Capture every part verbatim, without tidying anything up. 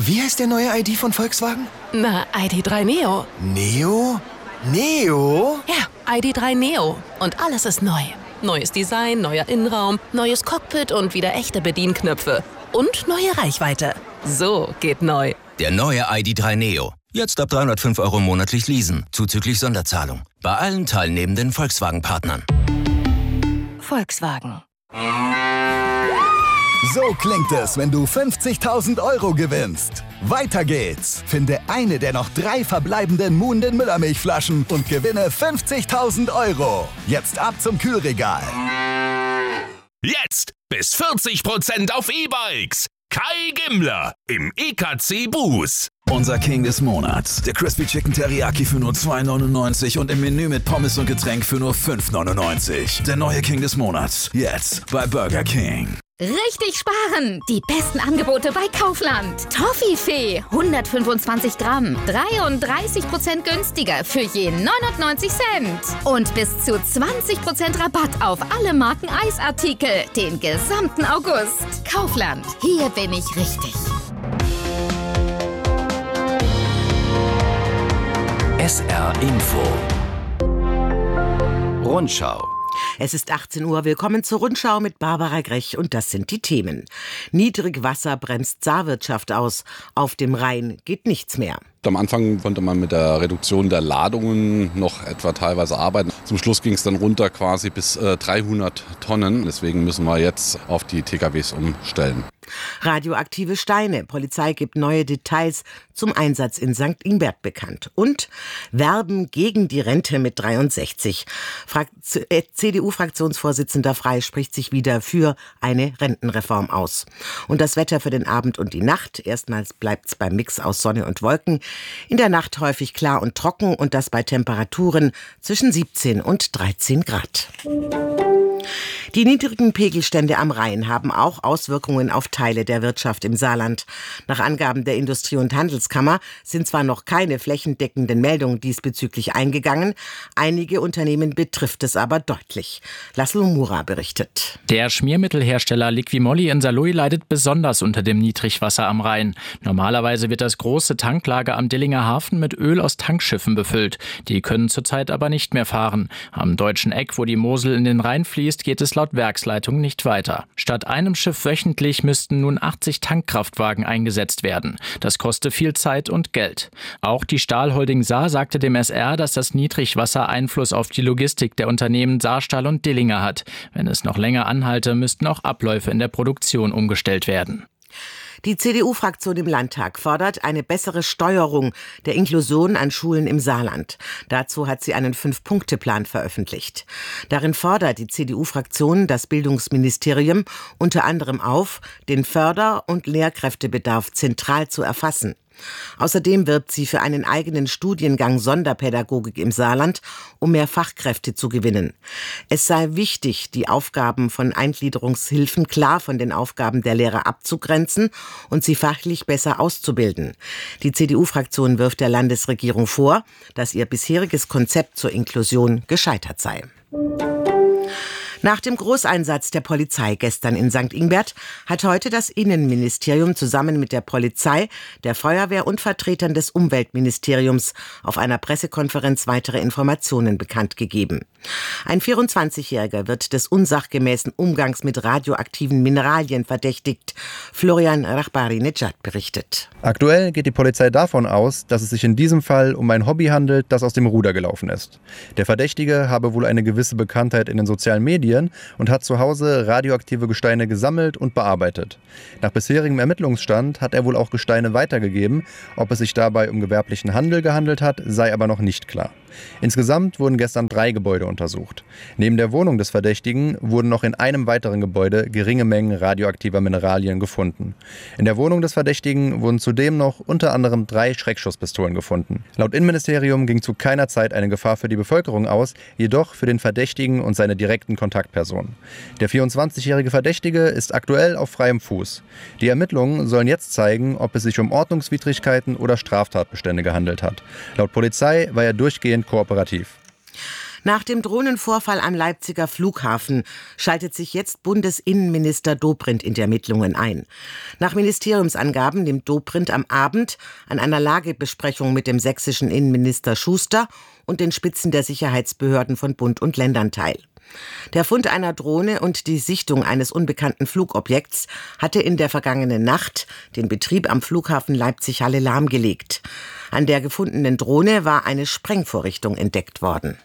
Wie heißt der neue I D von Volkswagen? Na, I D drei Neo. Neo? Neo? Ja, I D drei Neo. Und alles ist neu. Neues Design, neuer Innenraum, neues Cockpit und wieder echte Bedienknöpfe. Und neue Reichweite. So geht neu. Der neue I D drei Neo. Jetzt ab dreihundertfünf Euro monatlich leasen, zuzüglich Sonderzahlung. Bei allen teilnehmenden Volkswagen-Partnern. Volkswagen. So klingt es, wenn du fünfzigtausend Euro gewinnst. Weiter geht's. Finde eine der noch drei verbleibenden Muhnden Müllermilchflaschen und gewinne fünfzigtausend Euro. Jetzt ab zum Kühlregal. Jetzt bis vierzig Prozent auf E-Bikes. Kai Gimmler im E K C Bus. Unser King des Monats. Der Crispy Chicken Teriyaki für nur zwei neunundneunzig und im Menü mit Pommes und Getränk für nur fünf neunundneunzig. Der neue King des Monats. Jetzt bei Burger King. Richtig sparen! Die besten Angebote bei Kaufland. Toffifee, hundertfünfundzwanzig Gramm, dreiunddreißig Prozent günstiger für je neunundneunzig Cent. Und bis zu zwanzig Prozent Rabatt auf alle Marken Eisartikel den gesamten August. Kaufland, hier bin ich richtig. S R Info. Rundschau. Es ist achtzehn Uhr. Willkommen zur Rundschau mit Barbara Grech und das sind die Themen. Niedrigwasser bremst Saarwirtschaft aus. Auf dem Rhein geht nichts mehr. Am Anfang konnte man mit der Reduktion der Ladungen noch etwa teilweise arbeiten. Zum Schluss ging es dann runter quasi bis äh, dreihundert Tonnen. Deswegen müssen wir jetzt auf die T K Ws umstellen. Radioaktive Steine. Polizei gibt neue Details zum Einsatz in Sankt Ingbert bekannt. Und Werben gegen die Rente mit dreiundsechzig. Frakt- C D U-Fraktionsvorsitzender Frey spricht sich wieder für eine Rentenreform aus. Und das Wetter für den Abend und die Nacht. Erstmals bleibt's beim Mix aus Sonne und Wolken. In der Nacht häufig klar und trocken und das bei Temperaturen zwischen siebzehn und dreizehn Grad. Die niedrigen Pegelstände am Rhein haben auch Auswirkungen auf Teile der Wirtschaft im Saarland. Nach Angaben der Industrie- und Handelskammer sind zwar noch keine flächendeckenden Meldungen diesbezüglich eingegangen, einige Unternehmen betrifft es aber deutlich. Laszlo Mura berichtet. Der Schmiermittelhersteller Liquimolli in Saarlouis leidet besonders unter dem Niedrigwasser am Rhein. Normalerweise wird das große Tanklager am Dillinger Hafen mit Öl aus Tankschiffen befüllt. Die können zurzeit aber nicht mehr fahren. Am deutschen Eck, wo die Mosel in den Rhein fließt, geht es laut Werksleitung nicht weiter. Statt einem Schiff wöchentlich müssten nun achtzig Tankkraftwagen eingesetzt werden. Das koste viel Zeit und Geld. Auch die Stahlholding Saar sagte dem S R, dass das Niedrigwasser Einfluss auf die Logistik der Unternehmen Saarstahl und Dillinger hat. Wenn es noch länger anhalte, müssten auch Abläufe in der Produktion umgestellt werden. Die C D U-Fraktion im Landtag fordert eine bessere Steuerung der Inklusion an Schulen im Saarland. Dazu hat sie einen Fünf-Punkte-Plan veröffentlicht. Darin fordert die C D U-Fraktion das Bildungsministerium unter anderem auf, den Förder- und Lehrkräftebedarf zentral zu erfassen. Außerdem wirbt sie für einen eigenen Studiengang Sonderpädagogik im Saarland, um mehr Fachkräfte zu gewinnen. Es sei wichtig, die Aufgaben von Eingliederungshilfen klar von den Aufgaben der Lehrer abzugrenzen und sie fachlich besser auszubilden. Die C D U-Fraktion wirft der Landesregierung vor, dass ihr bisheriges Konzept zur Inklusion gescheitert sei. Nach dem Großeinsatz der Polizei gestern in Sankt Ingbert hat heute das Innenministerium zusammen mit der Polizei, der Feuerwehr und Vertretern des Umweltministeriums auf einer Pressekonferenz weitere Informationen bekannt gegeben. Ein vierundzwanzigjähriger wird des unsachgemäßen Umgangs mit radioaktiven Mineralien verdächtigt. Florian Rachbari-Nejad berichtet. Aktuell geht die Polizei davon aus, dass es sich in diesem Fall um ein Hobby handelt, das aus dem Ruder gelaufen ist. Der Verdächtige habe wohl eine gewisse Bekanntheit in den sozialen Medien und hat zu Hause radioaktive Gesteine gesammelt und bearbeitet. Nach bisherigem Ermittlungsstand hat er wohl auch Gesteine weitergegeben. Ob es sich dabei um gewerblichen Handel gehandelt hat, sei aber noch nicht klar. Insgesamt wurden gestern drei Gebäude untersucht. Neben der Wohnung des Verdächtigen wurden noch in einem weiteren Gebäude geringe Mengen radioaktiver Mineralien gefunden. In der Wohnung des Verdächtigen wurden zudem noch unter anderem drei Schreckschusspistolen gefunden. Laut Innenministerium ging zu keiner Zeit eine Gefahr für die Bevölkerung aus, jedoch für den Verdächtigen und seine direkten Kontaktpersonen. Der vierundzwanzigjährige Verdächtige ist aktuell auf freiem Fuß. Die Ermittlungen sollen jetzt zeigen, ob es sich um Ordnungswidrigkeiten oder Straftatbestände gehandelt hat. Laut Polizei war er durchgehend kooperativ. Nach dem Drohnenvorfall am Leipziger Flughafen schaltet sich jetzt Bundesinnenminister Dobrindt in die Ermittlungen ein. Nach Ministeriumsangaben nimmt Dobrindt am Abend an einer Lagebesprechung mit dem sächsischen Innenminister Schuster und den Spitzen der Sicherheitsbehörden von Bund und Ländern teil. Der Fund einer Drohne und die Sichtung eines unbekannten Flugobjekts hatte in der vergangenen Nacht den Betrieb am Flughafen Leipzig-Halle lahmgelegt. An der gefundenen Drohne war eine Sprengvorrichtung entdeckt worden.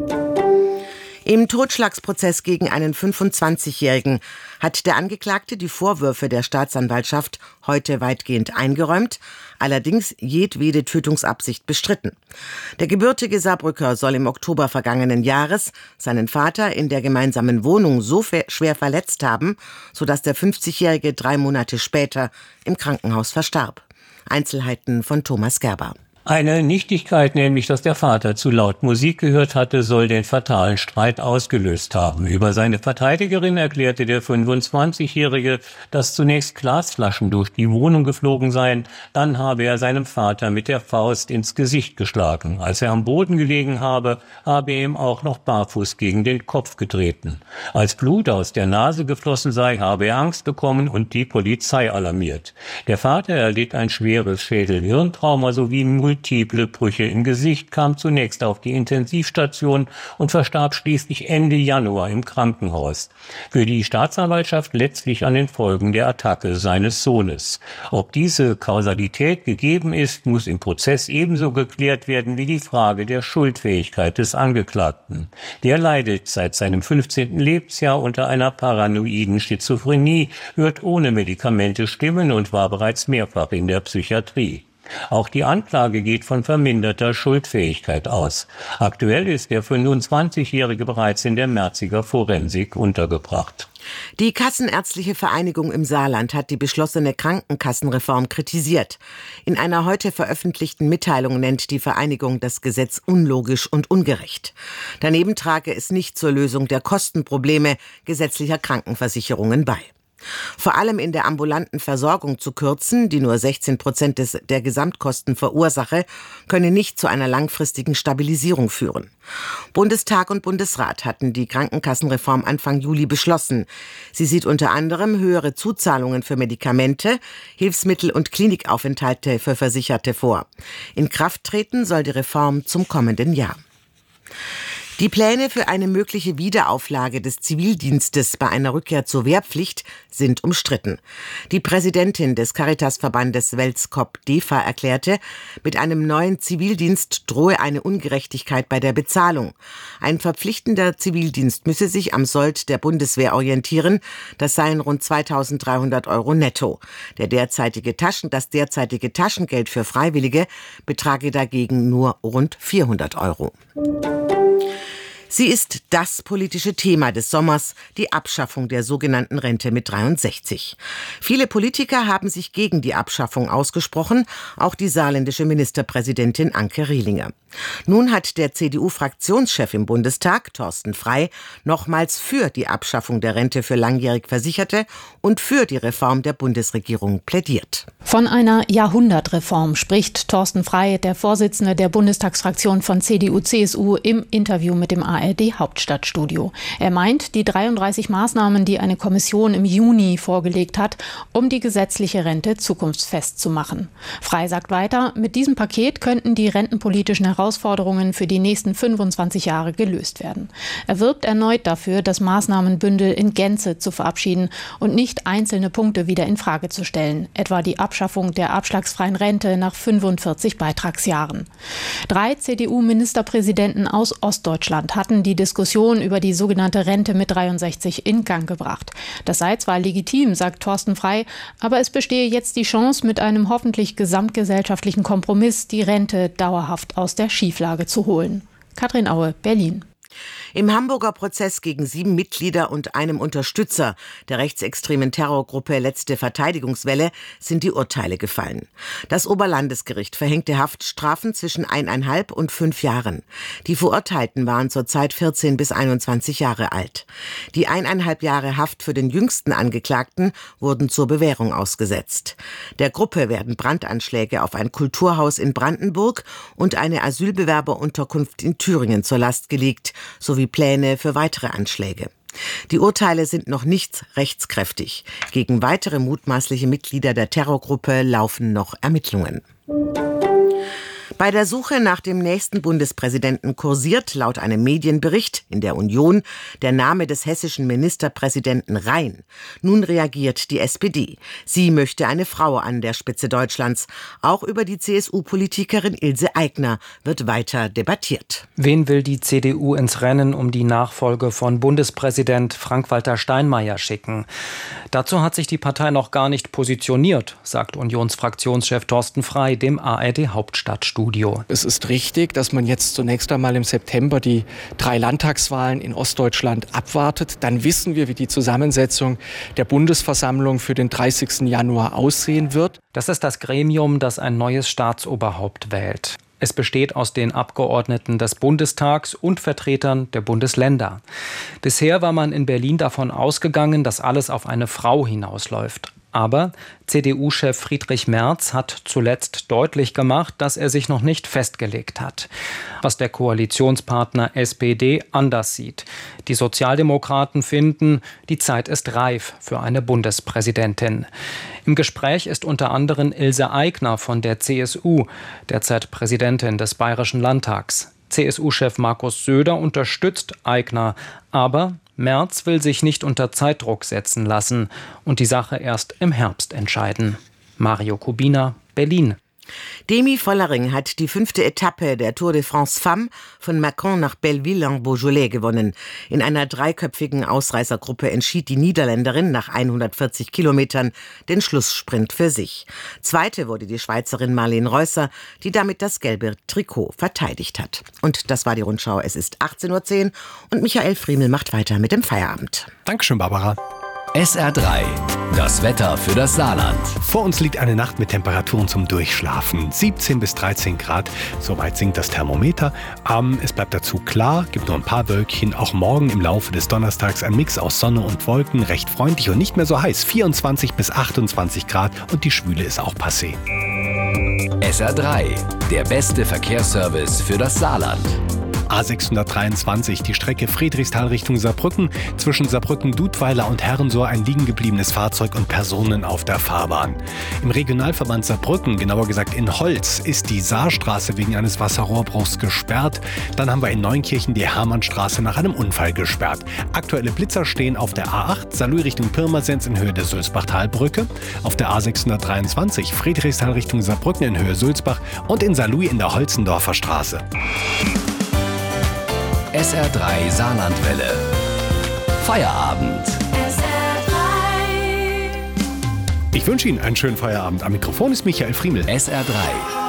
Im Totschlagsprozess gegen einen fünfundzwanzigjährigen hat der Angeklagte die Vorwürfe der Staatsanwaltschaft heute weitgehend eingeräumt, allerdings jedwede Tötungsabsicht bestritten. Der gebürtige Saarbrücker soll im Oktober vergangenen Jahres seinen Vater in der gemeinsamen Wohnung so schwer verletzt haben, sodass der fünfzigjährige drei Monate später im Krankenhaus verstarb. Einzelheiten von Thomas Gerber. Eine Nichtigkeit, nämlich dass der Vater zu laut Musik gehört hatte, soll den fatalen Streit ausgelöst haben. Über seine Verteidigerin erklärte der fünfundzwanzigjährige, dass zunächst Glasflaschen durch die Wohnung geflogen seien, dann habe er seinem Vater mit der Faust ins Gesicht geschlagen. Als er am Boden gelegen habe, habe er ihm auch noch barfuß gegen den Kopf getreten. Als Blut aus der Nase geflossen sei, habe er Angst bekommen und die Polizei alarmiert. Der Vater erlitt ein schweres Schädel-Hirntrauma sowie multiple Brüche im Gesicht, kam zunächst auf die Intensivstation und verstarb schließlich Ende Januar im Krankenhaus. Für die Staatsanwaltschaft letztlich an den Folgen der Attacke seines Sohnes. Ob diese Kausalität gegeben ist, muss im Prozess ebenso geklärt werden wie die Frage der Schuldfähigkeit des Angeklagten. Der leidet seit seinem fünfzehnten Lebensjahr unter einer paranoiden Schizophrenie, hört ohne Medikamente Stimmen und war bereits mehrfach in der Psychiatrie. Auch die Anklage geht von verminderter Schuldfähigkeit aus. Aktuell ist der fünfundzwanzigjährige bereits in der Merziger Forensik untergebracht. Die Kassenärztliche Vereinigung im Saarland hat die beschlossene Krankenkassenreform kritisiert. In einer heute veröffentlichten Mitteilung nennt die Vereinigung das Gesetz unlogisch und ungerecht. Daneben trage es nicht zur Lösung der Kostenprobleme gesetzlicher Krankenversicherungen bei. Vor allem in der ambulanten Versorgung zu kürzen, die nur sechzehn Prozent des, der Gesamtkosten verursache, könne nicht zu einer langfristigen Stabilisierung führen. Bundestag und Bundesrat hatten die Krankenkassenreform Anfang Juli beschlossen. Sie sieht unter anderem höhere Zuzahlungen für Medikamente, Hilfsmittel und Klinikaufenthalte für Versicherte vor. In Kraft treten soll die Reform zum kommenden Jahr. Die Pläne für eine mögliche Wiederauflage des Zivildienstes bei einer Rückkehr zur Wehrpflicht sind umstritten. Die Präsidentin des Caritasverbandes Welskop-DEFA erklärte, mit einem neuen Zivildienst drohe eine Ungerechtigkeit bei der Bezahlung. Ein verpflichtender Zivildienst müsse sich am Sold der Bundeswehr orientieren. Das seien rund zweitausenddreihundert Euro netto. Der derzeitige Taschen, das derzeitige Taschengeld für Freiwillige betrage dagegen nur rund vierhundert Euro. Sie ist das politische Thema des Sommers, die Abschaffung der sogenannten Rente mit dreiundsechzig. Viele Politiker haben sich gegen die Abschaffung ausgesprochen, auch die saarländische Ministerpräsidentin Anke Rehlinger. Nun hat der C D U-Fraktionschef im Bundestag, Thorsten Frey, nochmals für die Abschaffung der Rente für langjährig Versicherte und für die Reform der Bundesregierung plädiert. Von einer Jahrhundertreform spricht Thorsten Frey, der Vorsitzende der Bundestagsfraktion von C D U C S U, im Interview mit dem A R D-Hauptstadtstudio. Er meint, die dreiunddreißig Maßnahmen, die eine Kommission im Juni vorgelegt hat, um die gesetzliche Rente zukunftsfest zu machen. Frey sagt weiter, mit diesem Paket könnten die rentenpolitischen Herausforderungen für die nächsten fünfundzwanzig Jahre gelöst werden. Er wirbt erneut dafür, das Maßnahmenbündel in Gänze zu verabschieden und nicht einzelne Punkte wieder in Frage zu stellen, etwa die Abschaffung der abschlagsfreien Rente nach fünfundvierzig Beitragsjahren. Drei C D U-Ministerpräsidenten aus Ostdeutschland hatten die Diskussion über die sogenannte Rente mit dreiundsechzig in Gang gebracht. Das sei zwar legitim, sagt Thorsten Frey, aber es bestehe jetzt die Chance, mit einem hoffentlich gesamtgesellschaftlichen Kompromiss die Rente dauerhaft aus der Schieflage zu holen. Katrin Aue, Berlin. Im Hamburger Prozess gegen sieben Mitglieder und einem Unterstützer der rechtsextremen Terrorgruppe Letzte Verteidigungswelle sind die Urteile gefallen. Das Oberlandesgericht verhängte Haftstrafen zwischen eineinhalb und fünf Jahren. Die Verurteilten waren zurzeit vierzehn bis einundzwanzig Jahre alt. Die eineinhalb Jahre Haft für den jüngsten Angeklagten wurden zur Bewährung ausgesetzt. Der Gruppe werden Brandanschläge auf ein Kulturhaus in Brandenburg und eine Asylbewerberunterkunft in Thüringen zur Last gelegt, sowie Pläne für weitere Anschläge. Die Urteile sind noch nicht rechtskräftig. Gegen weitere mutmaßliche Mitglieder der Terrorgruppe laufen noch Ermittlungen. Bei der Suche nach dem nächsten Bundespräsidenten kursiert laut einem Medienbericht in der Union der Name des hessischen Ministerpräsidenten Rhein. Nun reagiert die S P D. Sie möchte eine Frau an der Spitze Deutschlands. Auch über die C S U-Politikerin Ilse Aigner wird weiter debattiert. Wen will die C D U ins Rennen um die Nachfolge von Bundespräsident Frank-Walter Steinmeier schicken? Dazu hat sich die Partei noch gar nicht positioniert, sagt Unionsfraktionschef Thorsten Frey dem A R D-Hauptstadtstudio. Es ist richtig, dass man jetzt zunächst einmal im September die drei Landtagswahlen in Ostdeutschland abwartet. Dann wissen wir, wie die Zusammensetzung der Bundesversammlung für den dreißigsten Januar aussehen wird. Das ist das Gremium, das ein neues Staatsoberhaupt wählt. Es besteht aus den Abgeordneten des Bundestags und Vertretern der Bundesländer. Bisher war man in Berlin davon ausgegangen, dass alles auf eine Frau hinausläuft. Aber C D U-Chef Friedrich Merz hat zuletzt deutlich gemacht, dass er sich noch nicht festgelegt hat. Was der Koalitionspartner S P D anders sieht. Die Sozialdemokraten finden, die Zeit ist reif für eine Bundespräsidentin. Im Gespräch ist unter anderem Ilse Aigner von der C S U, derzeit Präsidentin des Bayerischen Landtags. C S U-Chef Markus Söder unterstützt Aigner, aber Merz will sich nicht unter Zeitdruck setzen lassen und die Sache erst im Herbst entscheiden. Mario Kubina, Berlin. Demi Vollering hat die fünfte Etappe der Tour de France Femmes von Mâcon nach Belleville en Beaujolais gewonnen. In einer dreiköpfigen Ausreißergruppe entschied die Niederländerin nach hundertvierzig Kilometern den Schlusssprint für sich. Zweite wurde die Schweizerin Marlene Reusser, die damit das gelbe Trikot verteidigt hat. Und das war die Rundschau. Es ist achtzehn Uhr zehn und Michael Friemel macht weiter mit dem Feierabend. Dankeschön, Barbara. S R drei, das Wetter für das Saarland. Vor uns liegt eine Nacht mit Temperaturen zum Durchschlafen. siebzehn bis dreizehn Grad, soweit sinkt das Thermometer. Ähm, es bleibt dazu klar, gibt nur ein paar Wölkchen. Auch morgen im Laufe des Donnerstags ein Mix aus Sonne und Wolken, recht freundlich und nicht mehr so heiß. vierundzwanzig bis achtundzwanzig Grad und die Schwüle ist auch passé. S R drei, der beste Verkehrsservice für das Saarland. A sechshundertdreiundzwanzig, die Strecke Friedrichsthal Richtung Saarbrücken. Zwischen Saarbrücken-Dudweiler und Herrensohr ein liegengebliebenes Fahrzeug und Personen auf der Fahrbahn. Im Regionalverband Saarbrücken, genauer gesagt in Holz, ist die Saarstraße wegen eines Wasserrohrbruchs gesperrt. Dann haben wir in Neunkirchen die Hermannstraße nach einem Unfall gesperrt. Aktuelle Blitzer stehen auf der A acht, Saarlouis Richtung Pirmasens in Höhe der Sulzbachtalbrücke, auf der A sechshundertdreiundzwanzig, Friedrichsthal Richtung Saarbrücken in Höhe Sulzbach und in Saarlouis in der Holzendorfer Straße. S R drei Saarlandwelle. Feierabend. Ich wünsche Ihnen einen schönen Feierabend. Am Mikrofon ist Michael Friemel. S R drei.